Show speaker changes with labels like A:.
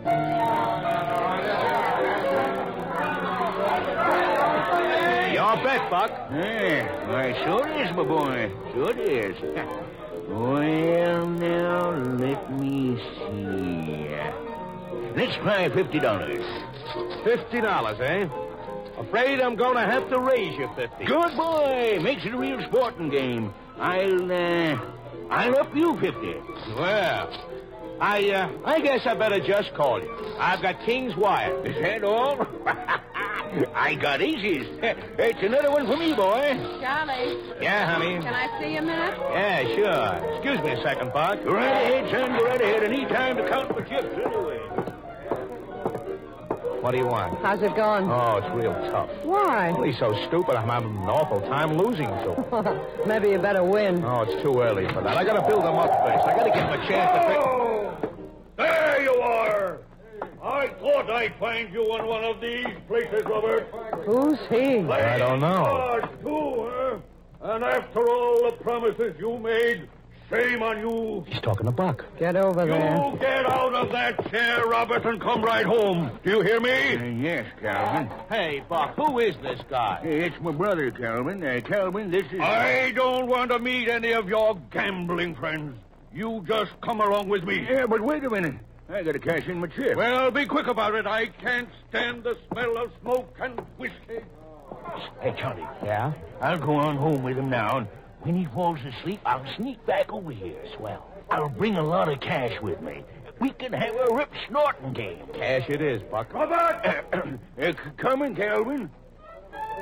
A: Your bet, Buck.
B: Yeah, why, sure it is, my boy. Sure it is. Well, now, let me see. Let's try $50.
A: $50, eh? Afraid I'm going to have to raise you 50.
B: Good boy. Makes it a real sporting game. I'll up you 50.
A: Well, I guess I better just call you. I've got King's Wire.
B: Is that all? I got aces. It's another one for me, boy.
C: Charlie,
A: Yeah, honey?
C: can I see a minute?
A: Yeah, sure. Excuse me a second, Buck.
B: Go right ahead, son. Go right ahead. I need time to count the chips anyway.
A: What do you want?
C: How's it going?
A: Oh, it's real tough.
C: Why?
A: Well, he's so stupid, I'm having an awful time losing to him.
C: Maybe you better win.
A: Oh, it's too early for that. I gotta build him up first. I gotta give him a chance to...
D: Oh, there you are. I thought I'd find you in one of these places, Robert.
C: Who's he?
A: I don't know.
D: Large, too, huh? And after all the promises you made, shame on you.
A: He's talking to Buck.
C: Get over there.
D: You get out of that chair, Robert, and come right home. Do you hear me?
B: Yes, Calvin.
A: Hey, Buck, who is this guy?
B: It's my brother, Calvin. Calvin, this is...
D: I don't want to meet any of your gambling friends. You just come along with me.
B: Yeah, but wait a minute. I gotta cash in my chip.
D: Well, be quick about it. I can't stand the smell of smoke and whiskey.
B: Hey, Charlie.
A: Yeah?
B: I'll go on home with him now, and when he falls asleep, I'll sneak back over here. Swell. I'll bring a lot of cash with me. We can have a rip-snorting game.
A: Cash it is, Buck.
D: Robert!
B: Coming, Calvin.